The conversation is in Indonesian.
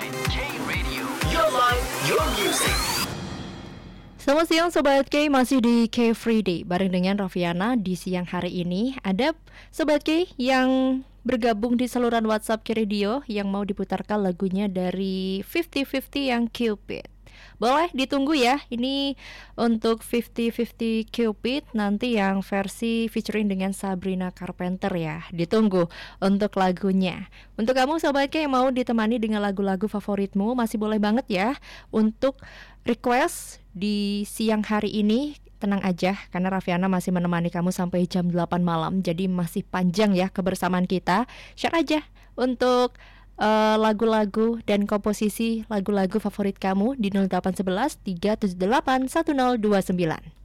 line K-Radio. Your line, your music. Selamat siang Sobat K, masih di K Free Day bareng dengan Raffiana. Di siang hari ini ada Sobat K yang bergabung di saluran WhatsApp K Radio yang mau diputarkan lagunya dari 50-50 yang Cupid. Boleh ditunggu ya, ini untuk 50-50 Cupid nanti yang versi featuring dengan Sabrina Carpenter ya. Ditunggu untuk lagunya. Untuk kamu Sobat K yang mau ditemani dengan lagu-lagu favoritmu, masih boleh banget ya untuk request di siang hari ini. Tenang aja, karena Raffiana masih menemani kamu sampai jam 8 malam. Jadi masih panjang ya kebersamaan kita. Share aja untuk lagu-lagu dan komposisi lagu-lagu favorit kamu di 0811 378 1029.